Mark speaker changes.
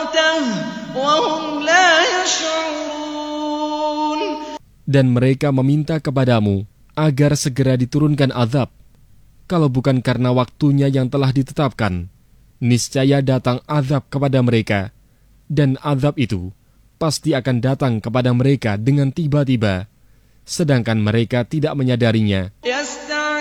Speaker 1: وهم لا يشعرون.
Speaker 2: Dan mereka meminta kepadamu agar segera diturunkan azab. Kalau bukan karena waktunya yang telah ditetapkan, niscaya datang azab kepada mereka, dan azab itu pasti akan datang kepada mereka dengan tiba-tiba, sedangkan mereka tidak menyadarinya.